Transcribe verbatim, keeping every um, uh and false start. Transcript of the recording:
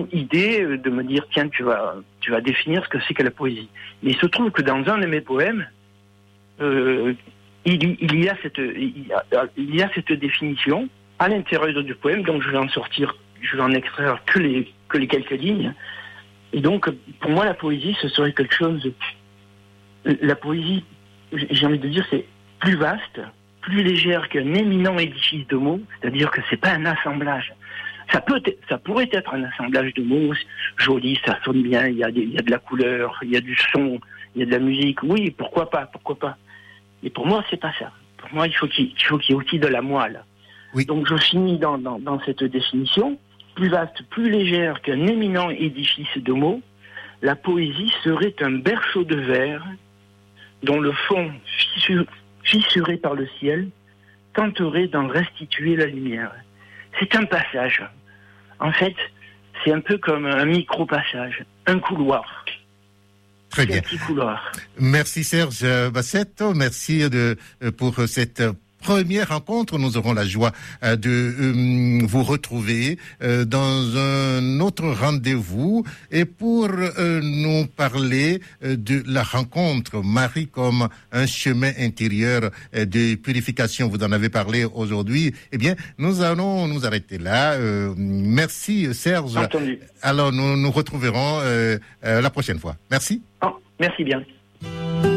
une idée de me dire tiens, tu vas, tu vas définir ce que c'est que la poésie. Mais il se trouve que dans un de mes poèmes, euh, il, il y a cette, il y a, il y a cette définition à l'intérieur du poème. Donc je vais en sortir, je vais en extraire que les, que les quelques lignes. Et donc pour moi, la poésie, ce serait quelque chose. De, la poésie, j'ai envie de dire, c'est plus vaste, plus légère qu'un éminent édifice de mots. C'est-à-dire que c'est pas un assemblage. Ça peut, être, ça pourrait être un assemblage de mots joli, ça sonne bien, il y a, des, il y a de la couleur, il y a du son, il y a de la musique. Oui, pourquoi pas, pourquoi pas. Mais pour moi, c'est pas ça. Pour moi, il faut qu'il, il faut qu'il y ait aussi de la moelle. Oui. Donc, je finis dans, dans, dans cette définition. Plus vaste, plus légère qu'un éminent édifice de mots, la poésie serait un berceau de verre dont le fond, fissur, fissuré par le ciel, tenterait d'en restituer la lumière. C'est un passage. En fait, c'est un peu comme un micro-passage, un couloir. Très bien. Un petit couloir. Merci Serge Bassetto, merci de, pour cette première rencontre. Nous aurons la joie de euh, vous retrouver euh, dans un autre rendez-vous et pour euh, nous parler euh, de la rencontre Marie comme un chemin intérieur euh, de purification. Vous en avez parlé aujourd'hui. Eh bien, nous allons nous arrêter là. Euh, merci Serge. Entendu. Alors, nous nous retrouverons euh, euh, la prochaine fois. Merci. Oh, merci bien.